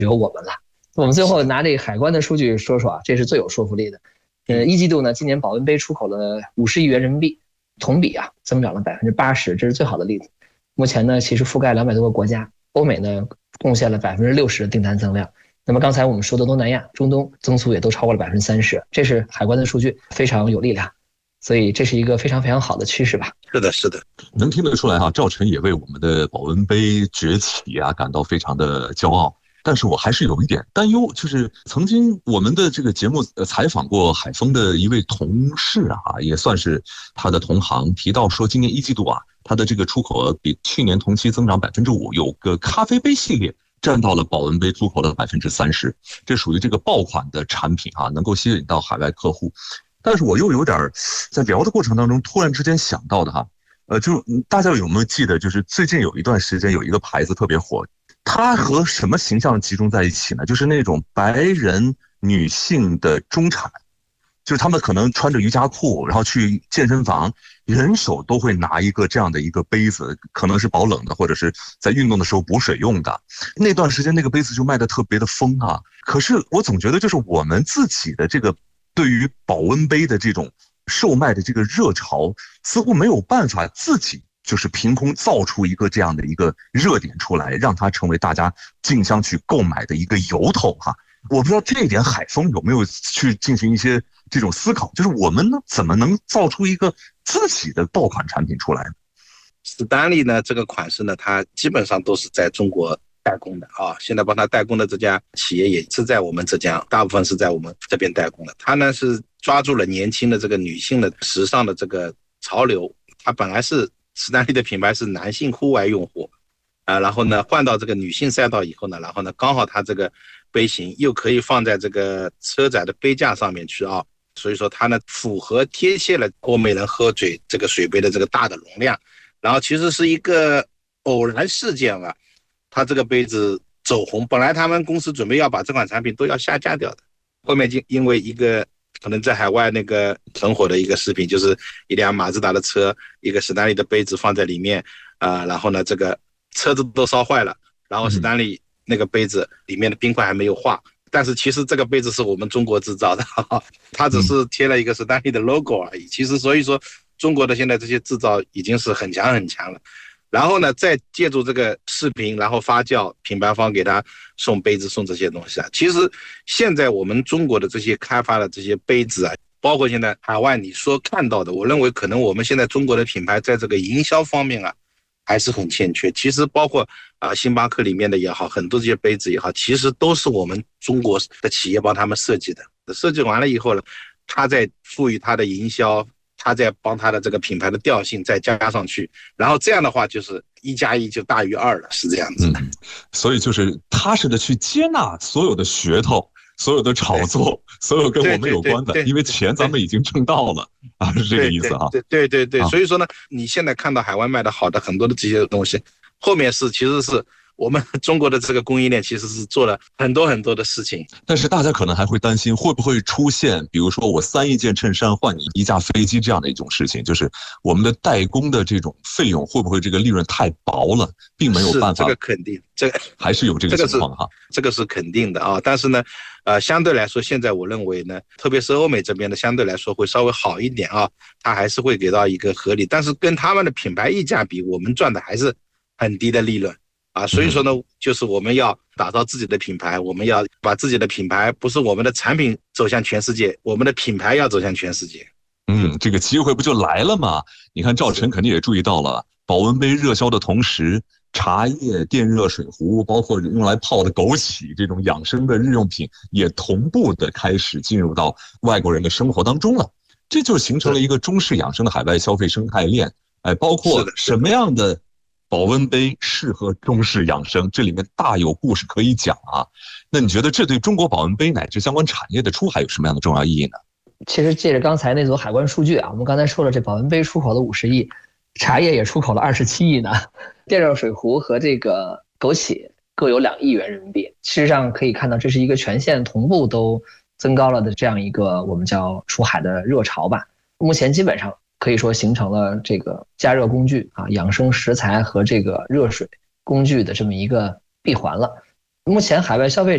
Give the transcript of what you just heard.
有我们了。我们最后拿这个海关的数据说说啊，这是最有说服力的。一季度呢，今年保温杯出口了50亿元人民币，同比啊增长了80%，这是最好的例子。目前呢，其实覆盖200多个国家，欧美呢贡献了60%的订单增量。那么刚才我们说的东南亚、中东增速也都超过了30%，这是海关的数据，非常有力量。所以这是一个非常非常好的趋势吧？ 是的，是的， 能听得出来哈，赵晨也为我们的保温杯崛起啊感到非常的骄傲。但是我还是有一点担忧，就是曾经我们的这个节目采访过海丰的一位同事啊，也算是他的同行，提到说今年一季度啊，他的这个出口额比去年同期增长5%，有个咖啡杯系列占到了保温杯出口的30%，这属于这个爆款的产品啊，能够吸引到海外客户。但是我又有点在聊的过程当中突然之间想到的哈，就大家有没有记得，就是最近有一段时间有一个牌子特别火。它和什么形象集中在一起呢？就是那种白人女性的中产，就是他们可能穿着瑜伽裤，然后去健身房，人手都会拿一个这样的一个杯子，可能是保冷的，或者是在运动的时候补水用的。那段时间那个杯子就卖得特别的疯啊。可是我总觉得就是我们自己的这个对于保温杯的这种售卖的这个热潮，似乎没有办法自己就是凭空造出一个这样的一个热点出来，让它成为大家竞相去购买的一个由头哈。我不知道这一点海丰有没有去进行一些这种思考，就是我们呢怎么能造出一个自己的爆款产品出来呢？ 史丹利呢这个款式呢，它基本上都是在中国代工的啊。现在帮它代工的这家企业也是在我们浙江，大部分是在我们这边代工的。它呢是抓住了年轻的这个女性的时尚的这个潮流，它本来是史丹利的品牌是男性户外用户然后呢换到这个女性赛道以后呢，然后呢刚好它这个杯型又可以放在这个车载的杯架上面去啊，所以说它呢符合贴切了欧美人喝水这个水杯的这个大的容量。然后其实是一个偶然事件吧，它这个杯子走红，本来他们公司准备要把这款产品都要下架掉的，后面就因为一个可能在海外那个很火的一个视频，就是一辆马自达的车，一个史丹利的杯子放在里面然后呢这个车子都烧坏了，然后史丹利那个杯子里面的冰块还没有化，但是其实这个杯子是我们中国制造的它只是贴了一个史丹利的 logo 而已。其实所以说中国的现在这些制造已经是很强很强了。然后呢再借助这个视频，然后发酵，品牌方给他送杯子送这些东西其实现在我们中国的这些开发的这些杯子包括现在海外你说看到的，我认为可能我们现在中国的品牌在这个营销方面还是很欠缺。其实包括星巴克里面的也好，很多这些杯子也好，其实都是我们中国的企业帮他们设计的。设计完了以后呢，他再赋予他的营销，他再帮他的这个品牌的调性再加上去，然后这样的话就是1+1就大于2了，是这样子的。 所以就是踏实的去接纳所有的噱头，所有的炒作，所有跟我们有关的，因为钱咱们已经挣到了是这个意思哈。 对，所以说呢，你现在看到海外卖的好的很多的这些东西，后面其实是我们中国的这个供应链其实是做了很多很多的事情。 但是大家可能还会担心会不会出现比如说我3亿件衬衫换你1架飞机这样的一种事情，就是我们的代工的这种费用会不会这个利润太薄了，并没有办法。 这个肯定，这个还是有这个情况哈。 这个是肯定的但是呢相对来说现在我认为呢，特别是欧美这边的相对来说会稍微好一点它还是会给到一个合理，但是跟他们的品牌溢价比，我们赚的还是很低的利润所以说呢就是我们要打造自己的品牌，我们要把自己的品牌，不是我们的产品走向全世界，我们的品牌要走向全世界。 这个机会不就来了吗？你看赵晨肯定也注意到了，保温杯热销的同时，茶叶、电热水壶，包括用来泡的枸杞这种养生的日用品也同步的开始进入到外国人的生活当中了。这就形成了一个中式养生的海外消费生态链包括什么样的保温杯适合中式养生，这里面大有故事可以讲那你觉得这对中国保温杯乃至相关产业的出海有什么样的重要意义呢？ 其实借着刚才那组海关数据我们刚才说了，这保温杯出口了50亿，茶叶也出口了27亿呢，电热水壶和这个枸杞各有2亿元人民币。事实上可以看到，这是一个全线同步都增高了的这样一个我们叫出海的热潮吧。目前基本上可以说形成了这个加热工具养生食材和这个热水工具的这么一个闭环了。目前海外消费